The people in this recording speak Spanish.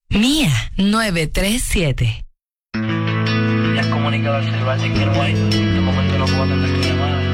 Mía 937. Ya has comunicado al Silvaje que no hay. En este momento no puedo atender tu llamada.